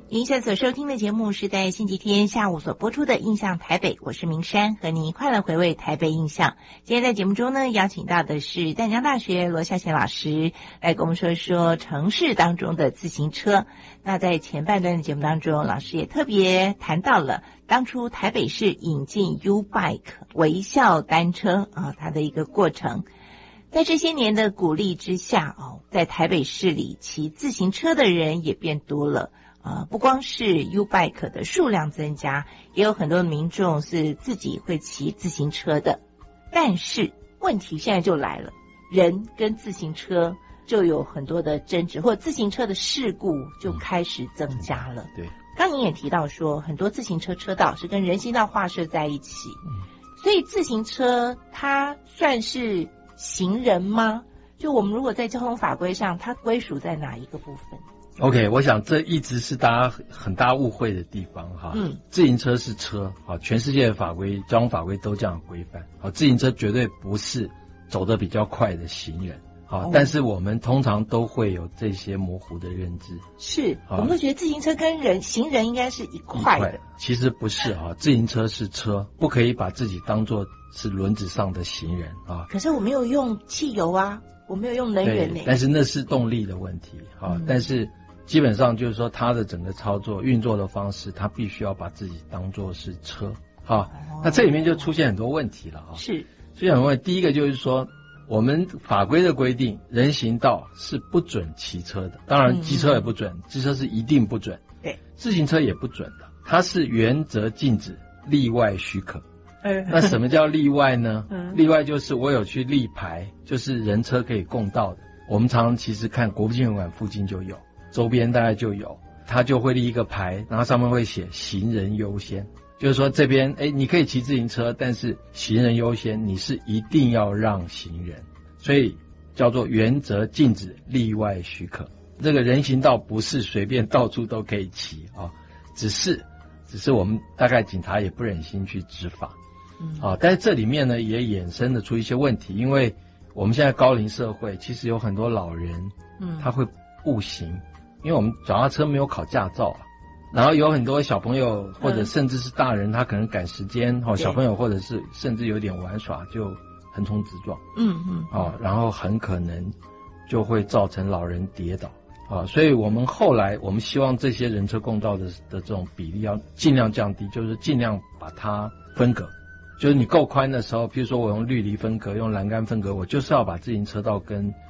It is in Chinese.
您现在所收听的节目是在星期天下午所播出的《印象台北》，我是明山，和您快乐回味台北印象。今天在节目中呢，邀请到的是淡江大学罗孝贤老师来跟我们说一说城市当中的自行车。那在前半段的节目当中，老师也特别谈到了当初台北市引进 U-Bike 微笑单车它的一个过程。在这些年的鼓励之下在台北市里骑自行车的人也变多了。不光是 U-Bike 的数量增加，也有很多民众是自己会骑自行车的。但是问题现在就来了，人跟自行车就有很多的争执，或者自行车的事故就开始增加了。 对， 刚您也提到说，很多自行车车道是跟人行道划设在一起，所以自行车它算是行人吗？就我们如果在交通法规上，它归属在哪一个部分 ？OK， 我想这一直是大家很大误会的地方哈。自行车是车，全世界的法规、交通法规都这样规范。自行车绝对不是走得比较快的行人。但是我们通常都会有这些模糊的认知。 是，我们会觉得自行车跟行人应该是一块的。 其实不是自行车是车，不可以把自己当作是轮子上的行人可是我没有用汽油我没有用能源但是那是动力的问题但是基本上就是说它的整个操作运作的方式，它必须要把自己当作是车那这里面就出现很多问题了是出现很多问题。第一个就是说，我们法规的规定，人行道是不准骑车的，当然机车也不准，机车是一定不准， 对， 自行车也不准的，它是原则禁止，例外许可。那什么叫例外呢？例外就是我有去立牌，就是人车可以共道的。我们常常其实看国父纪念馆附近就有，周边大概就有，他就会立一个牌，然后上面会写行人优先，就是说这边你可以骑自行车，但是行人优先，你是一定要让行人，所以叫做原则禁止，例外许可。这个人行道不是随便到处都可以骑只是我们大概警察也不忍心去执法但是这里面呢也衍生得出一些问题，因为我们现在高龄社会，其实有很多老人他会步行，因为我们脚踏车没有考驾照然后有很多小朋友或者甚至是大人，他可能赶时间小朋友或者是甚至有点玩耍就横冲直撞然后很可能就会造成老人跌倒所以我们后来我们希望这些人车共道的这种比例要尽量降低，就是尽量把它分隔，就是你够宽的时候，譬如说我用绿篱分隔，用栏杆分隔，我就是要把自行车道跟